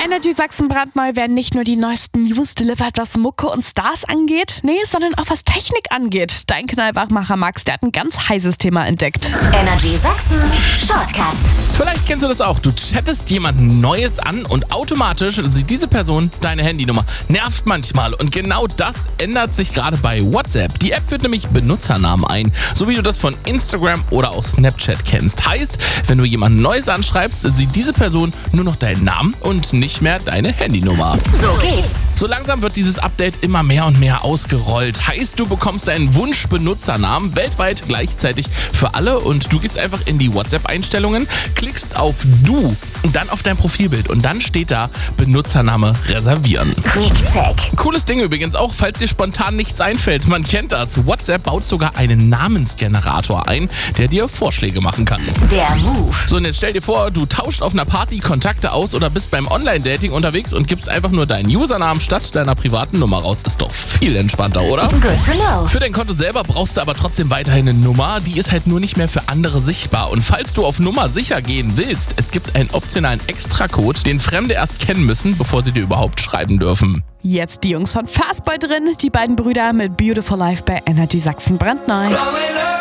Energy Sachsen brandneu werden nicht nur die neuesten News delivered, was Mucke und Stars angeht, sondern auch was Technik angeht. Dein Knallwachmacher Max, der hat ein ganz heißes Thema entdeckt. Energy Sachsen Shortcut. Vielleicht kennst du das auch. Du chattest jemand Neues an und automatisch sieht diese Person deine Handynummer. Nervt manchmal und genau das ändert sich gerade bei WhatsApp. Die App führt nämlich Benutzernamen ein, so wie du das von Instagram oder auch Snapchat kennst. Heißt, wenn du jemand Neues anschreibst, sieht diese Person nur noch deinen Namen und nicht mehr deine Handynummer. So geht's. So langsam wird dieses Update immer mehr und mehr ausgerollt. Heißt, du bekommst deinen Wunsch-Benutzernamen weltweit gleichzeitig für alle und du gehst einfach in die WhatsApp-Einstellungen, klickst auf Du und dann auf dein Profilbild und dann steht da Benutzername reservieren. Quick Check. Cooles Ding übrigens auch, falls dir spontan nichts einfällt. Man kennt das. WhatsApp baut sogar einen Namensgenerator ein, der dir Vorschläge machen kann. Der Move. So, und jetzt stell dir vor, du tauscht auf einer Party Kontakte aus oder bist beim Online-Dating unterwegs und gibst einfach nur deinen Usernamen statt deiner privaten Nummer raus. Ist doch viel entspannter, oder? Good to know. Für dein Konto selber brauchst du aber trotzdem weiterhin eine Nummer. Die ist halt nur nicht mehr für andere sichtbar. Und falls du auf Nummer sicher gehen willst, es gibt einen optionalen Extracode, den Fremde erst kennen müssen, bevor sie dir überhaupt schreiben dürfen. Jetzt die Jungs von Fastboy drin, die beiden Brüder mit Beautiful Life bei Energy Sachsen brandneu.